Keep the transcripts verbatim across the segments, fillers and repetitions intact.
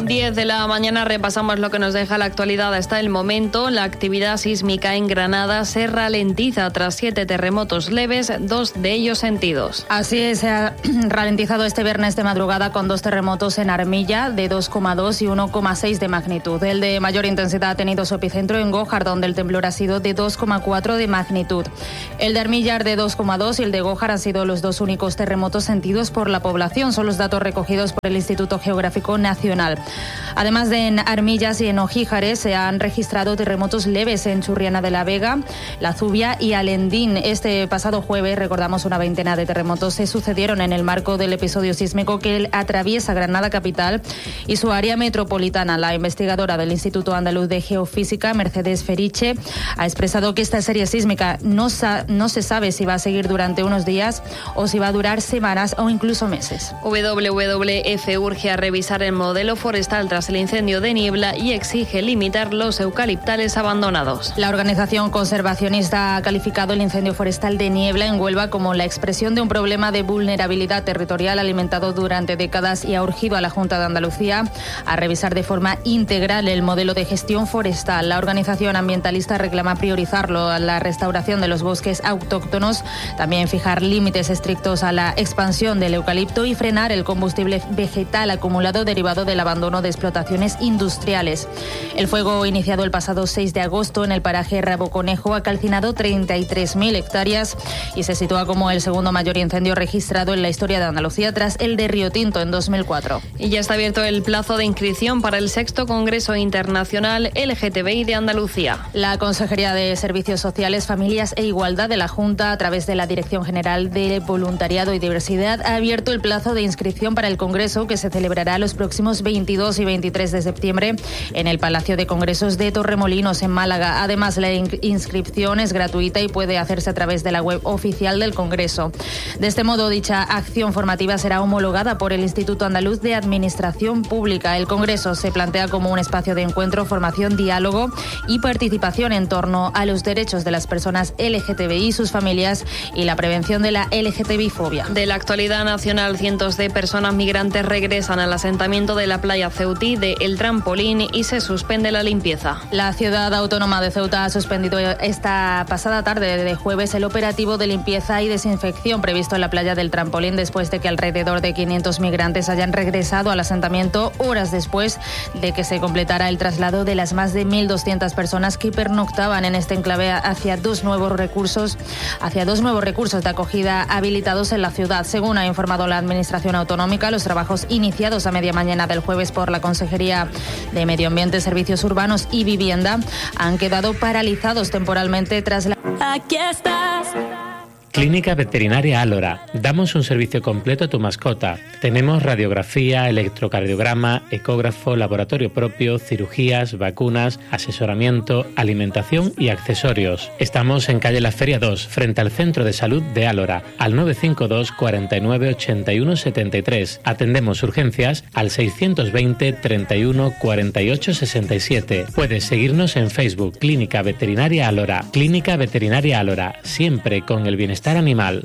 diez de la mañana repasamos lo que nos deja la actualidad hasta el momento. La actividad sísmica en Granada se ralentiza tras siete terremotos leves, dos de ellos sentidos. Así es, se ha ralentizado este viernes de madrugada con dos terremotos en Armilla de dos coma dos y uno coma seis de magnitud. El de mayor intensidad ha tenido su epicentro en Gójar, donde el temblor ha sido de dos coma cuatro de magnitud. El de Armillar de dos coma dos y el de Gójar han sido los dos únicos terremotos sentidos por la población. Son los datos recogidos por el Instituto Geográfico Nacional. Además de en Armillas y en Ojíjares se han registrado terremotos leves en Churriana de la Vega, La Zubia y Alendín. Este pasado jueves, recordamos, una veintena de terremotos se sucedieron en el marco del episodio sísmico que atraviesa Granada capital y su área metropolitana. La investigadora del Instituto Andaluz de Geofísica, Mercedes Feriche, ha expresado que esta serie sísmica no, sa- no se sabe si va a seguir durante unos días o si va a durar semanas o incluso meses. W W F urge a revisar el modelo forestal tras el incendio de Niebla y exige limitar los eucaliptales abandonados. La organización conservacionista ha calificado el incendio forestal de Niebla en Huelva como la expresión de un problema de vulnerabilidad territorial alimentado durante décadas y ha urgido a la Junta de Andalucía a revisar de forma integral el modelo de gestión forestal. La organización ambientalista reclama priorizarlo, la restauración de los bosques autóctonos, también fijar límites estrictos a la expansión del eucalipto y frenar el combustible vegetal acumulado derivado del abandono de explotaciones industriales. El fuego, iniciado el pasado seis de agosto en el paraje Raboconejo, ha calcinado treinta y tres mil hectáreas y se sitúa como el segundo mayor incendio registrado en la historia de Andalucía tras el de Río Tinto en dos mil cuatro. Y ya está abierto el plazo de inscripción para el sexto Congreso Internacional L G T B I de Andalucía. La Consejería de Servicios Sociales, Familias e Igualdad de la Junta, a través de la Dirección General de Voluntariado y Diversidad, ha abierto el plazo de inscripción para el Congreso que se celebrará los próximos veintidós y veintitrés de septiembre en el Palacio de Congresos de Torremolinos, en Málaga. Además, la in- inscripción es gratuita y puede hacerse a través de la web oficial del Congreso. De este modo, dicha acción formativa será homologada por el Instituto Andaluz de Administración Pública. El Congreso se plantea como un espacio de encuentro, formación, diálogo y participación en torno a los derechos de las personas L G T B I, sus familias y la prevención de la L G T B I fobia. De la actualidad nacional, cientos de personas migrantes regresan al asentamiento de la playa Ceutí de El Trampolín y se suspende la limpieza. La ciudad autónoma de Ceuta ha suspendido esta pasada tarde de jueves el operativo de limpieza y desinfección previsto en la playa del Trampolín después de que alrededor de quinientos migrantes hayan regresado al asentamiento horas después de que se completara el traslado de las más de mil doscientas personas que pernoctaban en este enclave hacia dos nuevos recursos, hacia dos nuevos recursos de acogida habilitados en la ciudad. Según ha informado la Administración Autonómica, los trabajos iniciados a media mañana del jueves por la Consejería de Medio Ambiente, Servicios Urbanos y Vivienda han quedado paralizados temporalmente tras la... Aquí estás. Clínica Veterinaria Álora. Damos un servicio completo a tu mascota. Tenemos radiografía, electrocardiograma, ecógrafo, laboratorio propio, cirugías, vacunas, asesoramiento, alimentación y accesorios. Estamos en calle La Feria dos, frente al Centro de Salud de Álora, al nueve cinco dos, cuarenta y nueve, ochenta y uno, setenta y tres. Atendemos urgencias al seiscientos veinte, treinta y uno, cuarenta y ocho, sesenta y siete. Puedes seguirnos en Facebook, Clínica Veterinaria Álora. Clínica Veterinaria Álora, siempre con el bienestar animal.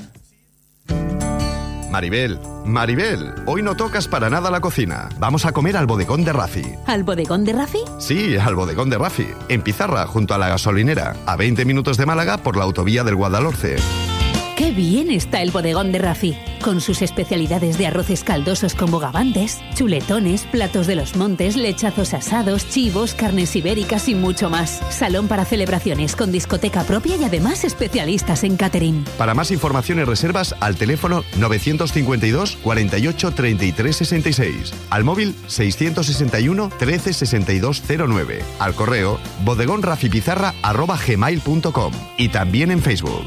Maribel, Maribel, hoy no tocas para nada la cocina. Vamos a comer al bodegón de Rafi. ¿Al bodegón de Rafi? Sí, al bodegón de Rafi, en Pizarra, junto a la gasolinera, a veinte minutos de Málaga por la autovía del Guadalhorce. ¡Qué bien está el bodegón de Rafi! Con sus especialidades de arroces caldosos con bogavantes, chuletones, platos de los montes, lechazos asados, chivos, carnes ibéricas y mucho más. Salón para celebraciones con discoteca propia y además especialistas en catering. Para más información y reservas, al teléfono novecientos cincuenta y dos, cuarenta y ocho, treinta y tres, sesenta y seis. Al móvil seiscientos sesenta y uno, trece, sesenta y dos, cero nueve. Al correo bodegonrafipizarra arroba gmail punto com. Y también en Facebook.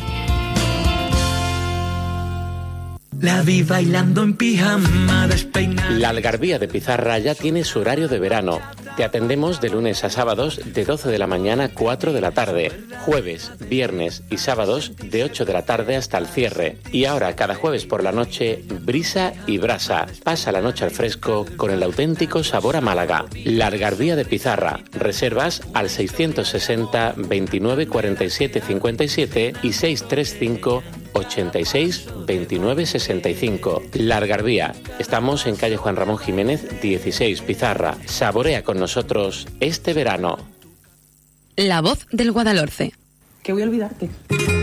La vi bailando en pijama, despeinada. La Algarvía de Pizarra ya tiene su horario de verano. Te atendemos de lunes a sábados de doce de la mañana a cuatro de la tarde. Jueves, viernes y sábados de ocho de la tarde hasta el cierre. Y ahora, cada jueves por la noche, brisa y brasa. Pasa la noche al fresco con el auténtico sabor a Málaga. La Algarvía de Pizarra. Reservas al seiscientos sesenta, veintinueve, cuarenta y siete, cincuenta y siete y seiscientos treinta y cinco, ochenta y seis veintinueve sesenta y cinco. La Algarbía. Estamos en calle Juan Ramón Jiménez dieciséis, Pizarra. Saborea con nosotros este verano. La voz del Guadalhorce. Que voy a olvidarte.